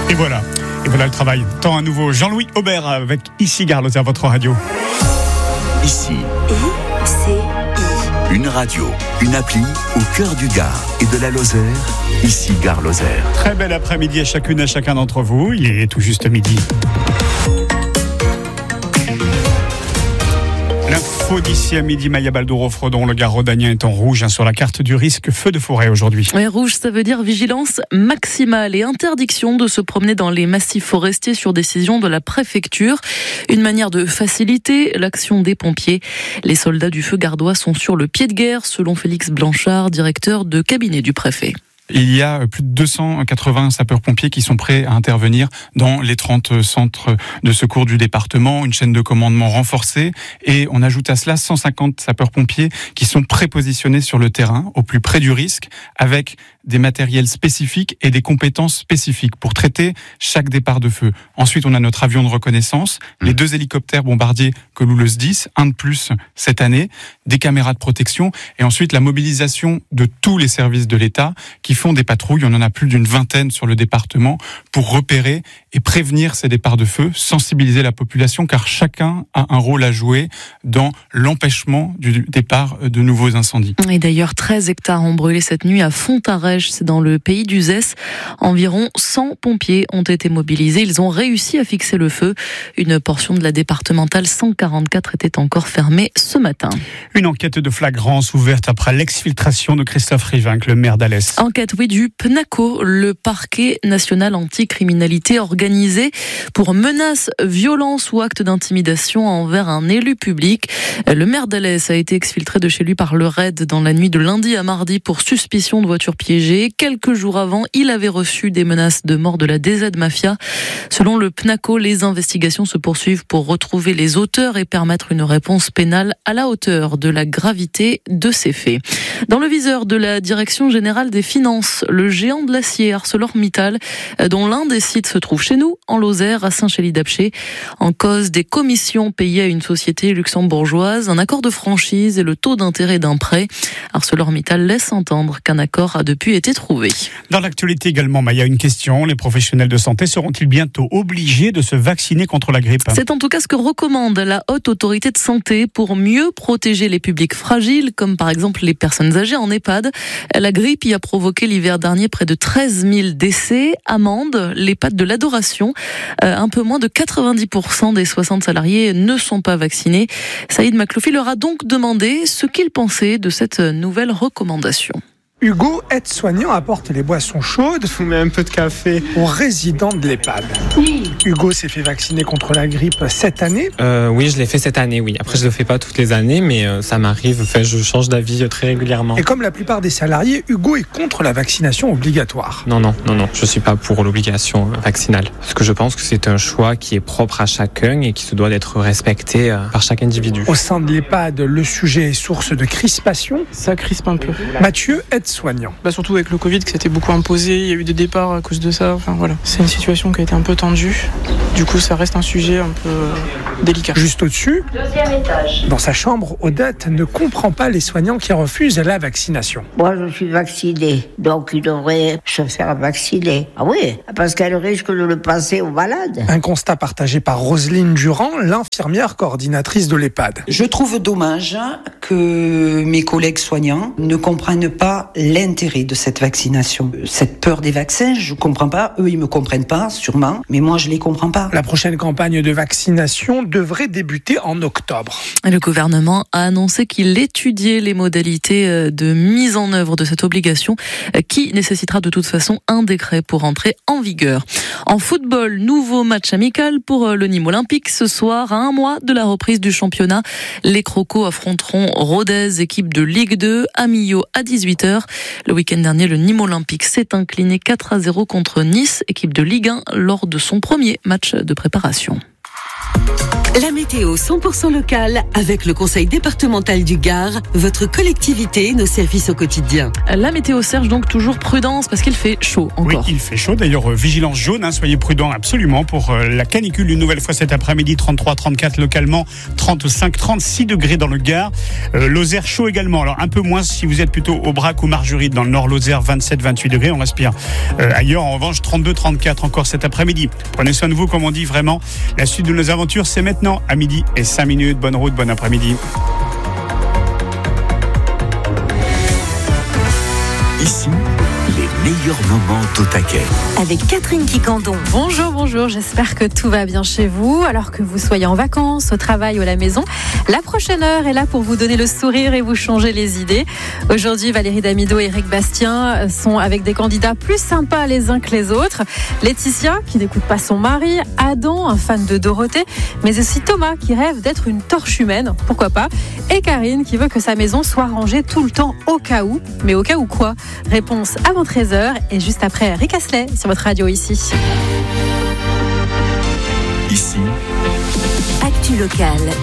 Et voilà le travail. Temps à nouveau, Jean-Louis Aubert avec Ici Gare Lozère, votre radio. Ici, une radio, une appli au cœur du Gard et de la Lozère. Ici Gare Lozère. Très bel après-midi à chacune et à chacun d'entre vous. Il est tout juste midi. L'info d'ici à midi, Maya Baldouro-Fredon, le Gard rhodanien est en rouge sur la carte du risque feu de forêt aujourd'hui. Oui, rouge, ça veut dire vigilance maximale et interdiction de se promener dans les massifs forestiers sur décision de la préfecture. Une manière de faciliter l'action des pompiers. Les soldats du feu gardois sont sur le pied de guerre, selon Félix Blanchard, directeur de cabinet du préfet. Il y a plus de 280 sapeurs-pompiers qui sont prêts à intervenir dans les 30 centres de secours du département, une chaîne de commandement renforcée, et on ajoute à cela 150 sapeurs-pompiers qui sont prépositionnés sur le terrain, au plus près du risque, avec des matériels spécifiques et des compétences spécifiques pour traiter chaque départ de feu. Ensuite, on a notre avion de reconnaissance, les 2 hélicoptères bombardiers Colulos 10, un de plus cette année, des caméras de protection, et ensuite la mobilisation de tous les services de l'État qui font des patrouilles. On en a plus d'une vingtaine sur le département pour repérer et prévenir ces départs de feu, sensibiliser la population, car chacun a un rôle à jouer dans l'empêchement du départ de nouveaux incendies. Et d'ailleurs, 13 hectares ont brûlé cette nuit à Fontarèche, c'est dans le pays d'Uzès. Environ 100 pompiers ont été mobilisés. Ils ont réussi à fixer le feu. Une portion de la départementale 144 était encore fermée ce matin. Une enquête de flagrance ouverte après l'exfiltration de Christophe Rivinc, le maire d'Alès. Enquête, oui, du PNACO, le parquet national anti-criminalité organisée pour menaces, violences ou actes d'intimidation envers un élu public. Le maire d'Alès a été exfiltré de chez lui par le RAID dans la nuit de lundi à mardi pour suspicion de voiture piégée. Quelques jours avant, il avait reçu des menaces de mort de la DZ Mafia. Selon le PNACO, les investigations se poursuivent pour retrouver les auteurs et permettre une réponse pénale à la hauteur de la gravité de ces faits. Dans le viseur de la Direction générale des finances, le géant de l'acier ArcelorMittal, dont l'un des sites se trouve chez nous, en Lozère, à Saint-Chély-d'Apcher. En cause des commissions payées à une société luxembourgeoise, un accord de franchise et le taux d'intérêt d'un prêt. ArcelorMittal laisse entendre qu'un accord a depuis été trouvé. Dans l'actualité également, Maya, une question. Les professionnels de santé seront-ils bientôt obligés de se vacciner contre la grippe ? C'est en tout cas ce que recommande la Haute Autorité de Santé pour mieux protéger les publics fragiles, comme par exemple les personnes âgées en EHPAD. La grippe y a provoqué l'hiver dernier près de 13 000 décès. Amende, l'EHPAD de l'Adoration. Un peu moins de 90% des 60 salariés ne sont pas vaccinés. Saïd Makloufi leur a donc demandé ce qu'il pensait de cette nouvelle recommandation. Hugo, aide-soignant, apporte les boissons chaudes. Je vous mets un peu de café. Aux résidents de l'EHPAD. Hugo s'est fait vacciner contre la grippe cette année. Oui, je l'ai fait cette année, oui. Après, je le fais pas toutes les années, mais ça m'arrive. Enfin, je change d'avis très régulièrement. Et comme la plupart des salariés, Hugo est contre la vaccination obligatoire. Non. Je suis pas pour l'obligation vaccinale. Parce que je pense que c'est un choix qui est propre à chacun et qui se doit d'être respecté par chaque individu. Au sein de l'EHPAD, le sujet est source de crispation. Ça crispe un peu. Mathieu, aide-soignant. Surtout avec le Covid, que c'était beaucoup imposé, il y a eu des départs à cause de ça. Enfin voilà, c'est une situation qui a été un peu tendue. Du coup, ça reste un sujet un peu délicat. Juste au-dessus, 2e étage. Dans sa chambre, Odette ne comprend pas les soignants qui refusent la vaccination. Moi, je suis vaccinée, donc il devrait se faire vacciner. Ah oui, parce qu'elle risque de le passer aux malades. Un constat partagé par Roselyne Durand, l'infirmière coordinatrice de l'EHPAD. Je trouve dommage que mes collègues soignants ne comprennent pas l'intérêt de cette vaccination. Cette peur des vaccins, je comprends pas. Eux, ils me comprennent pas, sûrement, mais moi, je les comprends pas. La prochaine campagne de vaccination devrait débuter en octobre. Le gouvernement a annoncé qu'il étudiait les modalités de mise en œuvre de cette obligation qui nécessitera de toute façon un décret pour entrer en vigueur. En football, nouveau match amical pour le Nîmes Olympique ce soir, à un mois de la reprise du championnat. Les Crocos affronteront Rodez, équipe de Ligue 2, à Millau à 18h. Le week-end dernier, le Nîmes Olympique s'est incliné 4-0 contre Nice, équipe de Ligue 1, lors de son premier match de préparation. La météo 100% locale avec le conseil départemental du Gard, votre collectivité, nos services au quotidien. La météo, Serge, donc toujours prudence parce qu'il fait chaud encore. Oui, il fait chaud. D'ailleurs, vigilance jaune, soyez prudents absolument pour la canicule une nouvelle fois cet après-midi, 33, 34 localement, 35, 36 degrés dans le Gard. Lozère chaud également. Alors un peu moins si vous êtes plutôt au Brac ou Margeride dans le nord Lozère, 27, 28 degrés, on respire. Ailleurs, en revanche, 32, 34 encore cet après-midi. Prenez soin de vous, comme on dit vraiment. La suite de nos aventures, c'est maintenant à midi et 5 minutes. Bonne route, bon après-midi. Ici, les meilleurs moments d'Au Taquet. Avec Catherine Quicandon. Bonjour, j'espère que tout va bien chez vous, alors que vous soyez en vacances, au travail ou à la maison. La prochaine heure est là pour vous donner le sourire et vous changer les idées. Aujourd'hui, Valérie Damido et Eric Bastien sont avec des candidats plus sympas les uns que les autres. Laetitia, qui n'écoute pas son mari, Adam, un fan de Dorothée, mais aussi Thomas, qui rêve d'être une torche humaine, pourquoi pas, et Karine, qui veut que sa maison soit rangée tout le temps au cas où. Mais au cas où quoi ? Réponse avant 13h et juste après Rick Astley sur votre radio ici. Ici, Actu locale.